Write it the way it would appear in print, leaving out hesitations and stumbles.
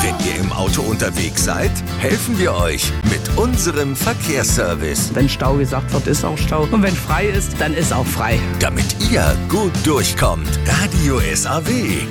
Wenn ihr im Auto unterwegs seid, helfen wir euch mit unserem Verkehrsservice. Wenn Stau gesagt wird, ist auch Stau. Und wenn frei ist, dann ist auch frei. Damit ihr gut durchkommt. Radio SAW.